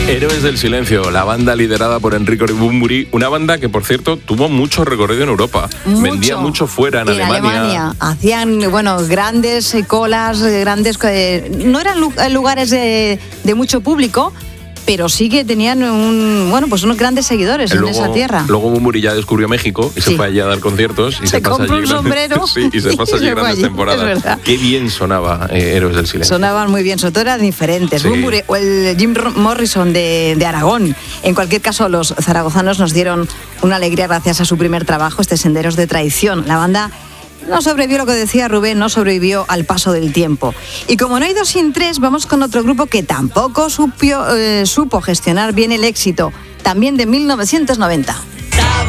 Héroes del Silencio, la banda liderada por Enrico Bunbury, una banda que, por cierto, tuvo mucho recorrido en Europa. Vendía mucho fuera, en Alemania. Hacían, grandes colas, no eran lugares de mucho público, pero sí que tenían unos grandes seguidores en esa tierra. Luego Bunbury ya descubrió México y se fue allí a dar conciertos. Y se compró un sombrero. Y se pasa allí grandes temporadas. Qué bien sonaba Héroes del Silencio. Sonaban muy bien, sobre todo eran diferentes. Sí. Bunbury o el Jim Morrison de Aragón. En cualquier caso, los zaragozanos nos dieron una alegría gracias a su primer trabajo, Senderos de Traición. La banda no sobrevivió, lo que decía Rubén, no sobrevivió al paso del tiempo. Y como no hay dos sin tres, vamos con otro grupo que tampoco supo gestionar bien el éxito, también de 1990.